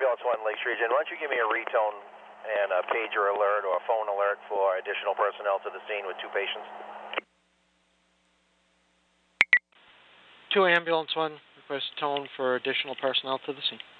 Ambulance 1, Lakes Region. Why don't you give me a retone and a pager alert or a phone alert for additional personnel to the scene with 2 patients? 2 Ambulance 1, request tone for additional personnel to the scene.